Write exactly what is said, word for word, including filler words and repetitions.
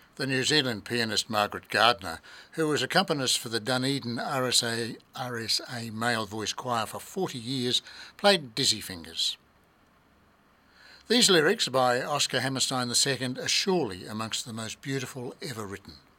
The New Zealand pianist Margaret Gardner, who was accompanist for the Dunedin R S A, R S A male voice choir for forty years, played Dizzy Fingers. These lyrics by Oscar Hammerstein the Second are surely amongst the most beautiful ever written.